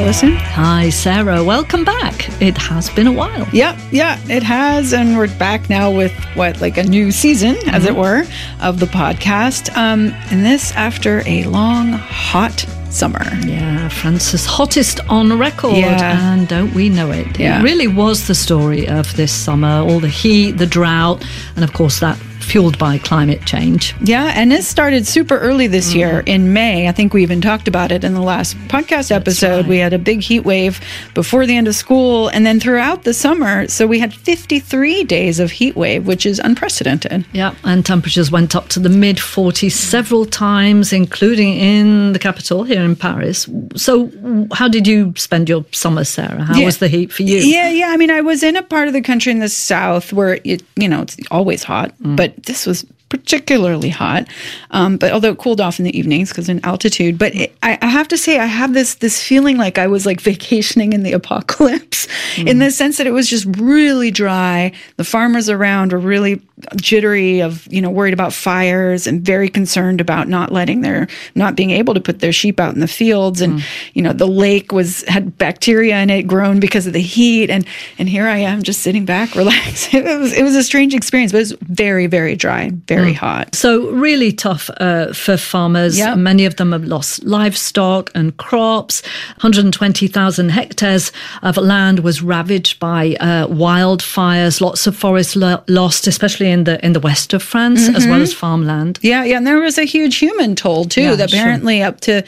Alison. Hi, Sarah. Welcome back. It has been a while. Yeah, it has. And we're back now with a new season, as it were, of the podcast. And this after a long, hot summer. Yeah, France's hottest on record. Yeah. And don't we know it? Yeah. It really was the story of this summer. All the heat, the drought, and of course that fueled by climate change. Yeah, and it started super early this year in May. I think we even talked about it in the last podcast episode. Right. We had a big heat wave before the end of school and then throughout the summer. So we had 53 days of heat wave, which is unprecedented. Yeah, and temperatures went up to the mid-40s several times, including in the capital here in Paris. So how did you spend your summer, Sarah? How was the heat for you? Yeah. I mean, I was in a part of the country in the south where it's always hot, but this was particularly hot, but although it cooled off in the evenings because in altitude. But I have to say, I have this feeling like I was like vacationing in the apocalypse in the sense that it was just really dry. The farmers around were really jittery worried about fires and very concerned about not being able to put their sheep out in the fields. And, the lake had bacteria in it grown because of the heat. And here I am just sitting back, relaxed. It was a strange experience, but it was very, very dry, very hot. So really tough for farmers. Yep. Many of them have lost livestock and crops. 120,000 hectares of land was ravaged by wildfires. Lots of forests lost, especially in the west of France, as well as farmland. Yeah, and there was a huge human toll too. Yeah, apparently up to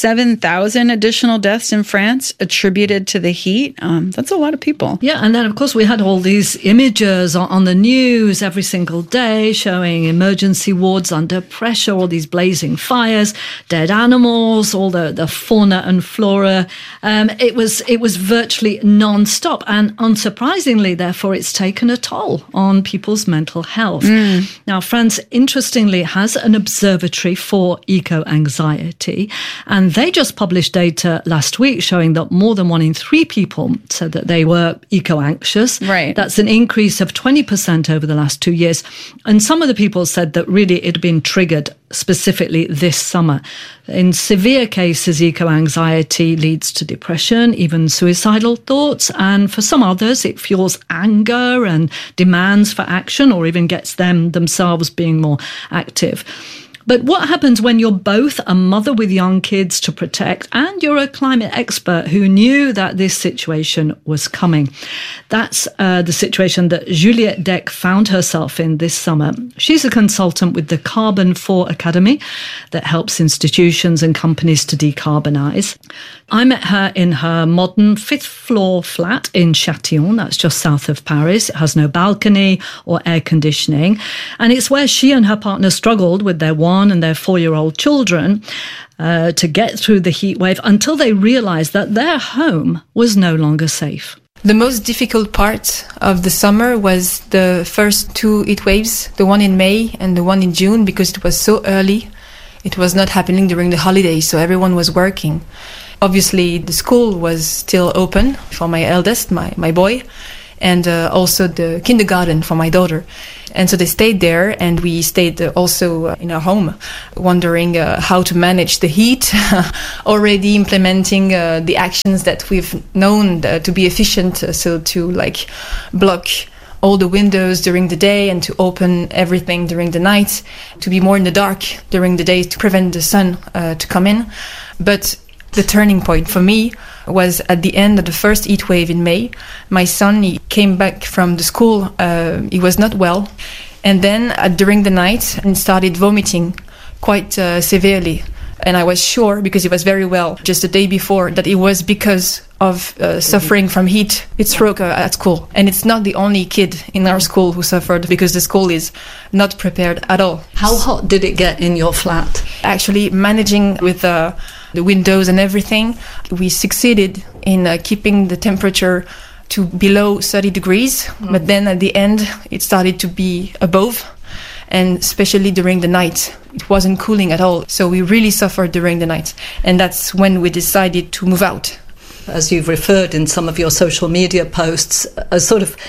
7,000 additional deaths in France attributed to the heat. That's a lot of people. Yeah, and then of course we had all these images on the news every single day showing emergency wards under pressure, all these blazing fires, dead animals, all the fauna and flora. It was virtually non-stop, and unsurprisingly, therefore, it's taken a toll on people's mental health. Now, France, interestingly, has an observatory for eco-anxiety, and they just published data last week showing that more than 1 in 3 people said that they were eco-anxious. Right. That's an increase of 20% over the last 2 years. And some of the people said that really it had been triggered specifically this summer. In severe cases, eco-anxiety leads to depression, even suicidal thoughts. And for some others, it fuels anger and demands for action, or even gets them themselves being more active. But what happens when you're both a mother with young kids to protect and you're a climate expert who knew that this situation was coming? That's the situation that Juliette Deck found herself in this summer. She's a consultant with the Carbon 4 Academy that helps institutions and companies to decarbonise. I met her in her modern 5th floor flat in Châtillon, that's just south of Paris. It has no balcony or air conditioning. And it's where she and her partner struggled with their 1 and their 4-year-old children to get through the heat wave until they realised that their home was no longer safe. The most difficult part of the summer was the first 2 heat waves, the one in May and the one in June, because it was so early. It was not happening during the holidays, so everyone was working. Obviously, the school was still open for my eldest, my boy, and also the kindergarten for my daughter. And so they stayed there, and we stayed also in our home, wondering how to manage the heat, already implementing the actions that we've known to be efficient, so to block all the windows during the day and to open everything during the night, to be more in the dark during the day to prevent the sun to come in. But the turning point for me was at the end of the first heat wave in May. My son, he came back from the school. He was not well. And then during the night, he started vomiting quite severely. And I was sure, because he was very well just the day before, that it was because of suffering from heat. It's stroke at school. And it's not the only kid in our school who suffered, because the school is not prepared at all. How hot did it get in your flat? Actually, managing with the windows and everything, we succeeded in keeping the temperature to below 30 degrees. But then at the end, it started to be above. And especially during the night, it wasn't cooling at all. So we really suffered during the night. And that's when we decided to move out. As you've referred in some of your social media posts, a sort of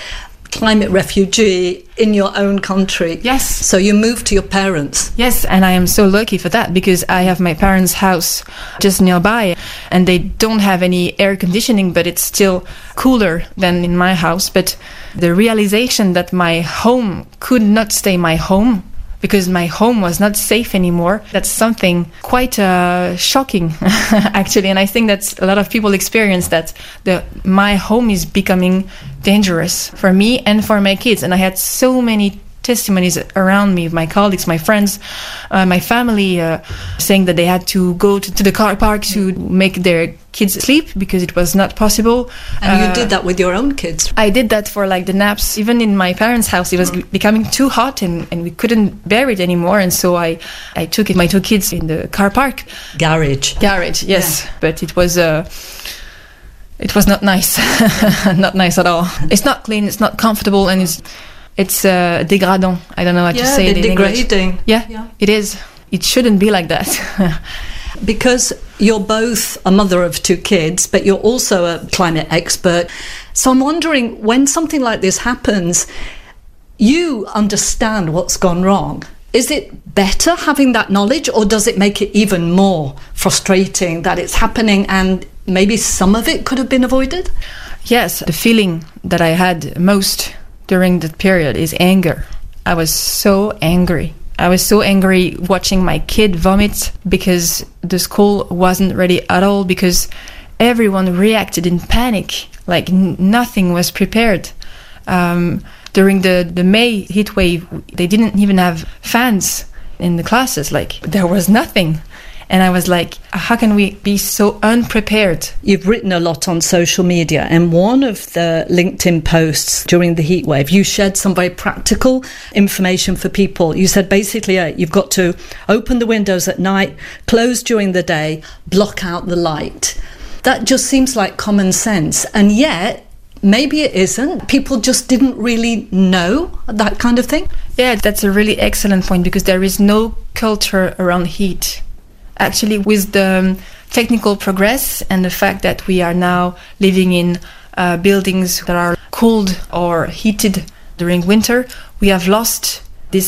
climate refugee in your own country. Yes. So you moved to your parents. Yes, and I am so lucky for that because I have my parents' house just nearby and they don't have any air conditioning, but it's still cooler than in my house. But the realization that my home could not stay my home because my home was not safe anymore, that's something quite shocking, actually. And I think that a lot of people experience that my home is becoming dangerous for me and for my kids. And I had so many testimonies around me, my colleagues, my friends, my family, saying that they had to go to the car park to make their kids sleep because it was not possible. And you did that with your own kids? I did that for like the naps. Even in my parents' house, it was becoming too hot and we couldn't bear it anymore. And so I took my two kids in the car park. Garage, yes. Yeah. But it was not nice. Not nice at all. It's not clean, it's not comfortable, and it's degradant. I don't know how to say it in degrading. English. Yeah, it is. It shouldn't be like that. Because you're both a mother of two kids, but you're also a climate expert. So I'm wondering, when something like this happens, you understand what's gone wrong. Is it better having that knowledge, or does it make it even more frustrating that it's happening and maybe some of it could have been avoided? Yes, the feeling that I had most during that period is anger. I was so angry. I was so angry watching my kid vomit because the school wasn't ready at all, because everyone reacted in panic, like nothing was prepared. During the May heat wave, they didn't even have fans in the classes. Like, there was nothing. And I was like, how can we be so unprepared? You've written a lot on social media, and one of the LinkedIn posts during the heat wave, you shared some very practical information for people. You said basically you've got to open the windows at night, close during the day, block out the light. That just seems like common sense. And yet, maybe it isn't. People just didn't really know that kind of thing. Yeah, that's a really excellent point, because there is no culture around heat. Actually, with the technical progress and the fact that we are now living in buildings that are cooled or heated during winter, we have lost this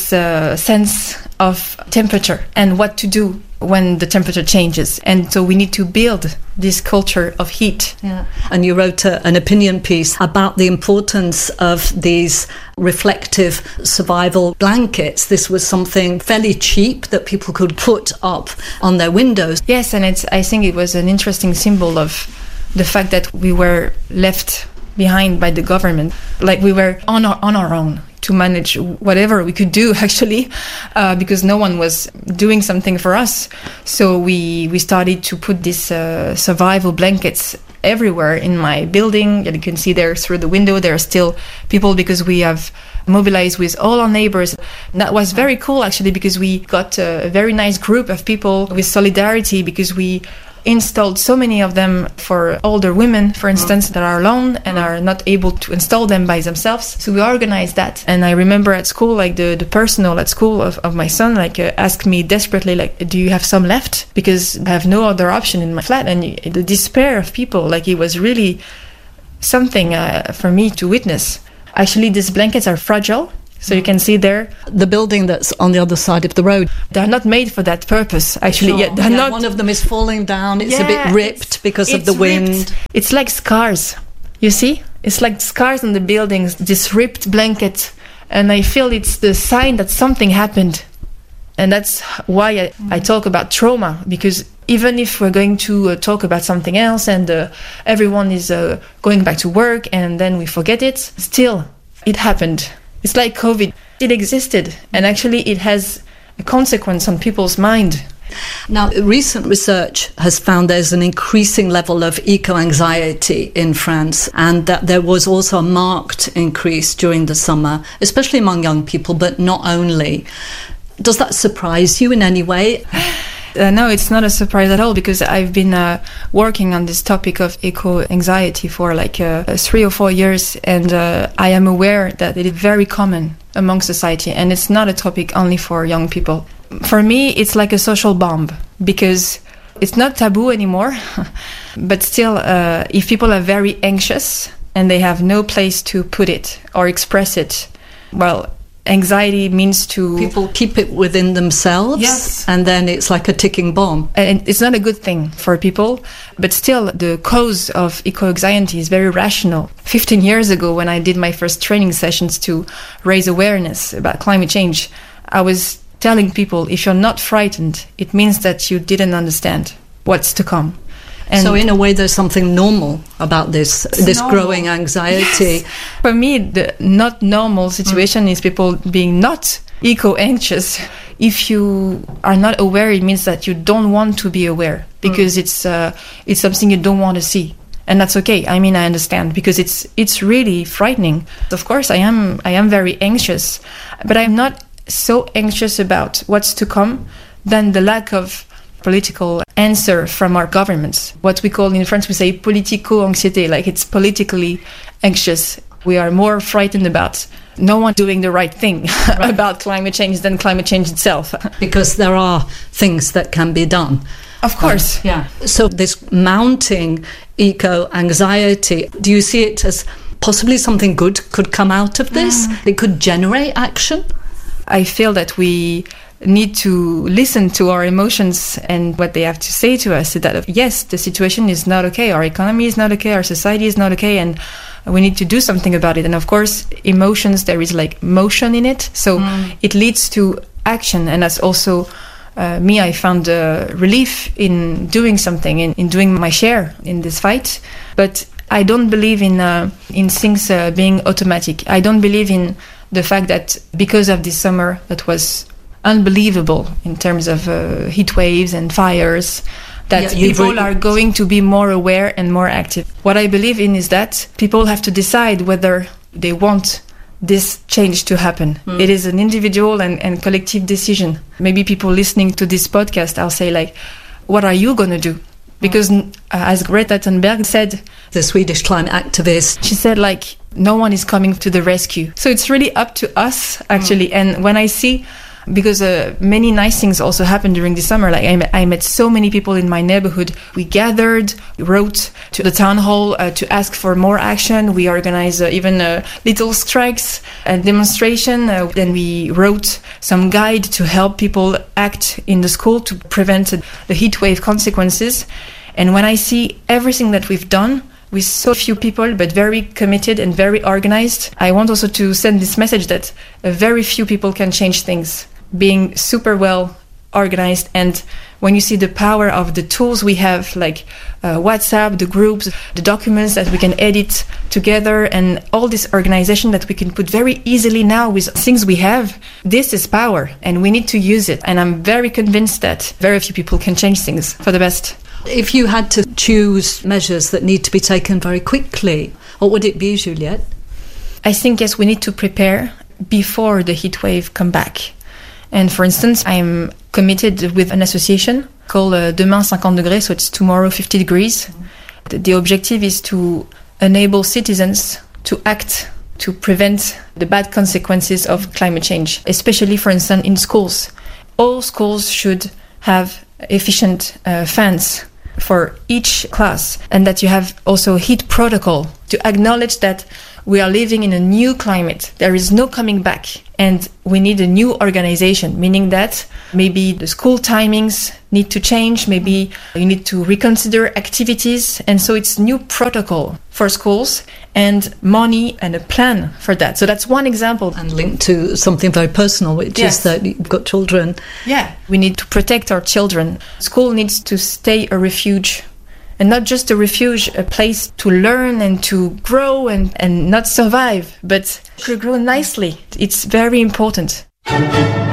sense of temperature and what to do when the temperature changes. And so we need to build this culture of heat. Yeah. And you wrote an opinion piece about the importance of these reflective survival blankets. This was something fairly cheap that people could put up on their windows. Yes, and I think it was an interesting symbol of the fact that we were left behind by the government. Like, we were on our own to manage whatever we could do, actually, because no one was doing something for us. So we started to put these survival blankets everywhere in my building. And you can see there through the window, there are still people, because we have mobilized with all our neighbors. And that was very cool, actually, because we got a very nice group of people with solidarity, because we installed so many of them for older women, for instance, that are alone and are not able to install them by themselves. So we organized that. And I remember at school, like the personnel at school of my son, like asked me desperately, like, do you have some left? Because I have no other option in my flat. And the despair of people, like, it was really something for me to witness. Actually, these blankets are fragile. So you can see there the building that's on the other side of the road. They're not made for that purpose, actually. Sure. Yeah, they're not. One of them is falling down. It's a bit ripped because of the wind. Ripped. It's like scars. You see? It's like scars on the buildings, this ripped blanket. And I feel it's the sign that something happened. And that's why I talk about trauma, because even if we're going to talk about something else and everyone is going back to work and then we forget it, still, it happened. It's like COVID. It existed, and actually it has a consequence on people's mind. Now, recent research has found there's an increasing level of eco-anxiety in France, and that there was also a marked increase during the summer, especially among young people, but not only. Does that surprise you in any way? No, it's not a surprise at all, because I've been working on this topic of eco-anxiety for like 3 or 4 years, and I am aware that it is very common among society, and it's not a topic only for young people. For me, it's like a social bomb, because it's not taboo anymore, but still, if people are very anxious, and they have no place to put it or express it. Well, anxiety means to... People keep it within themselves, yes, and then it's like a ticking bomb. And it's not a good thing for people, but still the cause of eco-anxiety is very rational. 15 years ago, when I did my first training sessions to raise awareness about climate change, I was telling people, if you're not frightened, it means that you didn't understand what's to come. And so in a way, there's something normal about this normal. Growing anxiety. Yes. For me, the not normal situation is people being not eco-anxious. If you are not aware, it means that you don't want to be aware, because it's something you don't want to see. And that's okay. I mean, I understand, because it's really frightening. Of course, I am very anxious, but I'm not so anxious about what's to come than the lack of political answer from our governments. What we call in France, we say politico-anxiété, like it's politically anxious. We are more frightened about no one doing the right thing about climate change than climate change itself. Because there are things that can be done. Of course. Yeah. So this mounting eco-anxiety, do you see it as possibly something good could come out of this? It could generate action? I feel that we need to listen to our emotions and what they have to say to us. That yes, the situation is not okay, our economy is not okay, our society is not okay, and we need to do something about it. And of course, emotions, there is like motion in it, so it leads to action. And that's also me, I found relief in doing something, in doing my share in this fight. But I don't believe in things being automatic. I don't believe in the fact that because of this summer that was unbelievable in terms of heat waves and fires, that people are going to be more aware and more active. What I believe in is that people have to decide whether they want this change to happen. It is an individual and collective decision. Maybe people listening to this podcast, I'll say like, what are you going to do? Because as Greta Thunberg said, the Swedish climate activist, she said like, no one is coming to the rescue. So it's really up to us, actually. And when I see, because many nice things also happened during the summer. Like I met so many people in my neighborhood. We gathered, wrote to the town hall to ask for more action. We organized even little strikes and demonstration. Then we wrote some guide to help people act in the school to prevent the heat wave consequences. And when I see everything that we've done, with so few people, but very committed and very organized, I want also to send this message that very few people can change things. Being super well organized, and when you see the power of the tools we have, like WhatsApp, the groups, the documents that we can edit together, and all this organization that we can put very easily now with things we have, this is power, and we need to use it. And I'm very convinced that very few people can change things for the best. If you had to choose measures that need to be taken very quickly, what would it be, Juliette? I think, yes, we need to prepare before the heat wave come back. And for instance, I'm committed with an association called Demain 50 degrés, so it's tomorrow 50 degrees. The objective is to enable citizens to act to prevent the bad consequences of climate change, especially, for instance, in schools. All schools should have efficient fans for each class, and that you have also a heat protocol to acknowledge that we are living in a new climate. There is no coming back, and we need a new organization, meaning that maybe the school timings need to change, maybe you need to reconsider activities, and so it's new protocol for schools and money and a plan for that. So that's one example. And linked to something very personal, which is that you've got children. Yeah, we need to protect our children. School needs to stay a refuge. And not just a refuge, a place to learn and to grow and not survive, but to grow nicely. It's very important.